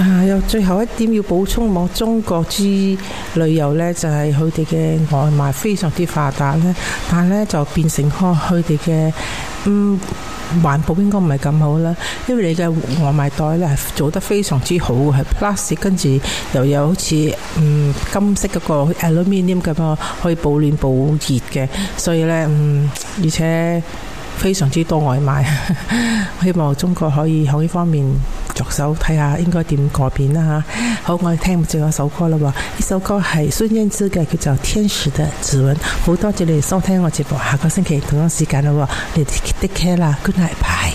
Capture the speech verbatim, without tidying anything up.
啊，有最後一點要補充，我中國之旅遊呢，就係佢哋嘅外賣非常之發達呢，但係呢就變成開佢哋嘅嗯環保應該唔係咁好啦，因為你嘅外賣袋呢係做得非常之好，係 plastic， 跟住又有好似嗯金色嗰個 aluminium 咁啊，可以保暖保熱嘅，所以呢嗯而且非常之多外賣，希望中國可以喺呢方面着手睇下應該點改變啦嚇。好，我哋聽最後一首歌啦喎，呢首歌係孫燕姿嘅，叫做《天使的指紋》。好多謝你哋收聽我節目，下個星期同樣時間啦喎，你哋 take care 啦，good night，bye。